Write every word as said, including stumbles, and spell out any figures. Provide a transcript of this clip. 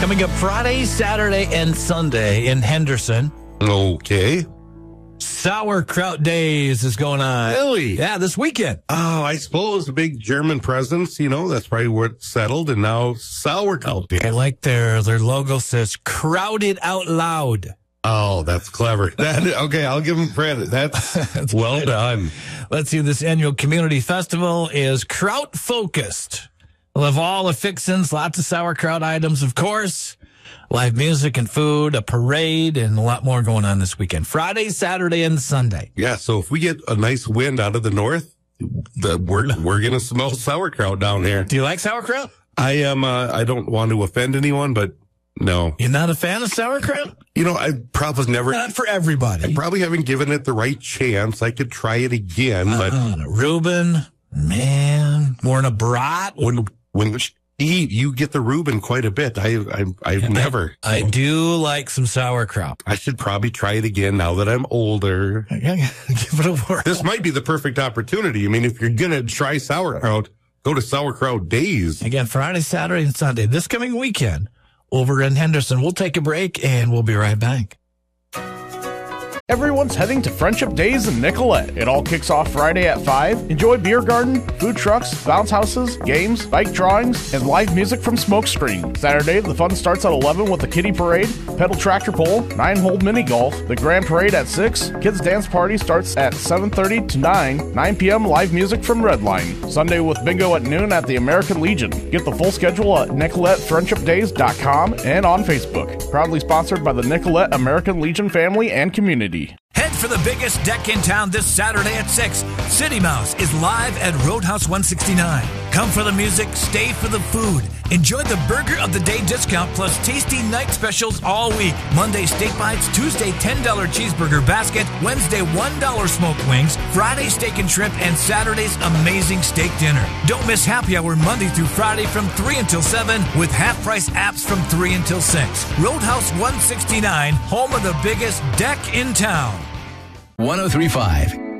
Coming up Friday, Saturday, and Sunday in Henderson. Okay. Sauerkraut Days is going on. Really? Yeah, this weekend. Oh, I suppose the big German presence, you know, that's probably where it's settled, and now sauerkraut. I like their, their logo says, crowded out loud. Oh, that's clever. That, okay, I'll give them credit. That's, that's well good. done. Let's see, this annual community festival is kraut-focused. We'll have all the fixins, lots of sauerkraut items, of course. Live music and food, a parade, and a lot more going on this weekend. Friday, Saturday, and Sunday. Yeah, so if we get a nice wind out of the north, the, we're we're going to smell sauerkraut down here. Do you like sauerkraut? I am. Uh, I don't want to offend anyone, but no. You're not a fan of sauerkraut? You know, I probably never. Not for everybody. I probably haven't given it the right chance. I could try it again, but uh, Reuben, man, more in a brat. When when eat, you get the Reuben quite a bit. I I I've never. I, I do like some sauerkraut. I should probably try it again now that I'm older. Give it a whirl. This might be the perfect opportunity. I mean, if you're gonna try sauerkraut, go to Sauerkraut Days. Again, Friday, Saturday, and Sunday. This coming weekend over in Henderson. We'll take a break and we'll be right back. Everyone's heading to Friendship Days in Nicollet. It all kicks off Friday at five. Enjoy beer garden, food trucks, bounce houses, games, bike drawings, and live music from Smokescreen. Saturday, the fun starts at eleven with the kiddie parade, pedal tractor pull, nine-hole mini golf, the grand parade at six. Kids dance party starts at seven thirty to nine. nine p.m. live music from Redline. Sunday with bingo at noon at the American Legion. Get the full schedule at nicollet friendship days dot com and on Facebook. Proudly sponsored by the Nicollet American Legion family and community. Head for the biggest deck in town this Saturday at six. City Mouse is live at Roadhouse one sixty-nine. Come for the music, stay for the food. Enjoy the Burger of the Day discount plus tasty night specials all week. Monday, steak bites. Tuesday, ten dollars cheeseburger basket. Wednesday, one dollar smoked wings. Friday, steak and shrimp. And Saturday's amazing steak dinner. Don't miss happy hour Monday through Friday from three until seven with half-price apps from three until six. Roadhouse one sixty-nine, home of the biggest deck in town. one oh three point five